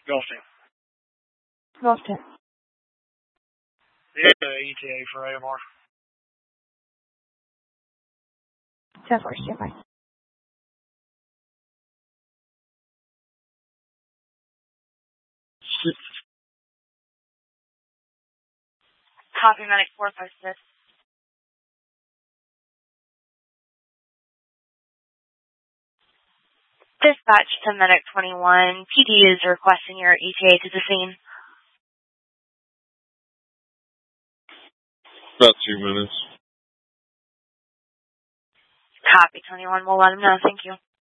Golf team. Golf team. Yeah, ETA for AMR. 10-4, stand by. Copy, medic 456. Dispatch to medic 21. PD is requesting your ETA to the scene. About 2 minutes. Copy, 21. We'll let him know. Thank you.